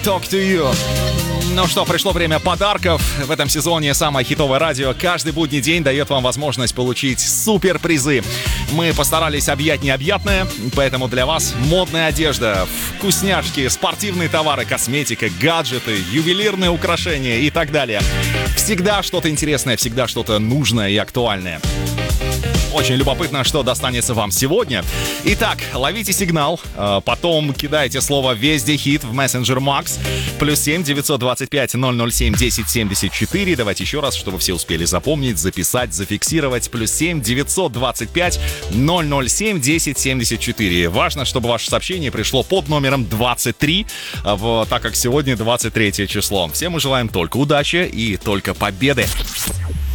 Talk to You. Ну что, пришло время подарков. В этом сезоне самое хитовое радио каждый будний день дает вам возможность получить суперпризы. Мы постарались объять необъятное, поэтому для вас модная одежда, вкусняшки, спортивные товары, косметика, гаджеты, ювелирные украшения и так далее. Всегда что-то интересное, всегда что-то нужное и актуальное. Очень любопытно, что достанется вам сегодня. Итак, ловите сигнал, потом кидайте слово «Везде хит» в мессенджер Max. +7 925 007 1074. Давайте еще раз, чтобы все успели запомнить, записать, зафиксировать. +7 925 007 1074. Важно, чтобы ваше сообщение пришло под номером 23, так как сегодня 23 число. Всем мы желаем только удачи и только победы.